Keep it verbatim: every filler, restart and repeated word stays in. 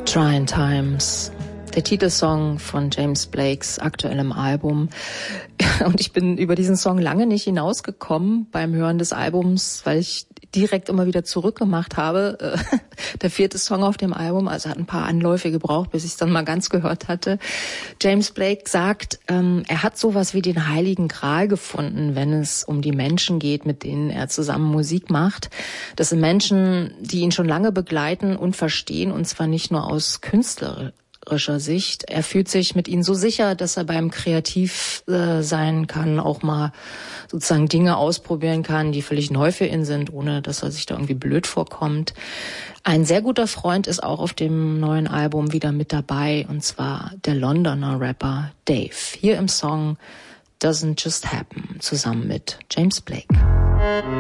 Trying Times, der Titelsong von James Blakes aktuellem Album. Und ich bin über diesen Song lange nicht hinausgekommen beim Hören des Albums, weil ich direkt immer wieder zurückgemacht habe. Der vierte Song auf dem Album, also hat ein paar Anläufe gebraucht, bis ich es dann mal ganz gehört hatte. James Blake sagt, ähm, er hat sowas wie den Heiligen Gral gefunden, wenn es um die Menschen geht, mit denen er zusammen Musik macht. Das sind Menschen, die ihn schon lange begleiten und verstehen, und zwar nicht nur aus Künstler Sicht. Er fühlt sich mit ihnen so sicher, dass er beim Kreativ äh, sein kann, auch mal sozusagen Dinge ausprobieren kann, die völlig neu für ihn sind, ohne dass er sich da irgendwie blöd vorkommt. Ein sehr guter Freund ist auch auf dem neuen Album wieder mit dabei, und zwar der Londoner Rapper Dave. Hier im Song Doesn't Just Happen, zusammen mit James Blake.